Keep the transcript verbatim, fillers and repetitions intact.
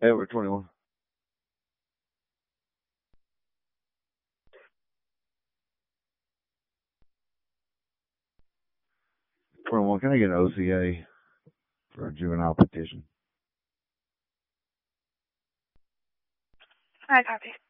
Edward twenty-one. twenty-one. Can I get an O C A for a juvenile petition? I copy.